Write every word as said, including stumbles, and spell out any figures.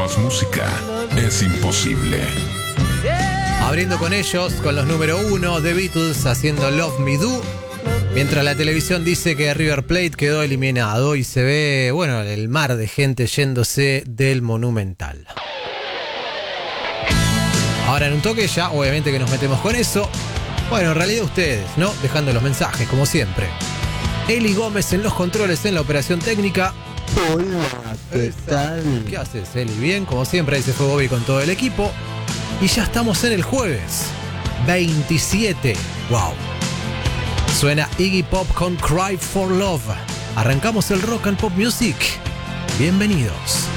más música es imposible. Abriendo con ellos, con los número uno, The Beatles haciendo Love Me Do. Mientras la televisión dice que River Plate quedó eliminado y se ve, bueno, el mar de gente yéndose del Monumental. Ahora en un toque ya, obviamente que nos metemos con eso. Bueno, en realidad ustedes, ¿no? Dejando los mensajes, como siempre. Eli Gómez en los controles, en la operación técnica. Hola, ¿qué tal? ¿Qué haces, Eli? Bien, como siempre, ahí se fue Bobby con todo el equipo. Y ya estamos en el jueves veintisiete. ¡Wow! Suena Iggy Pop con Cry for Love. Arrancamos el Rock and Pop Music. Bienvenidos.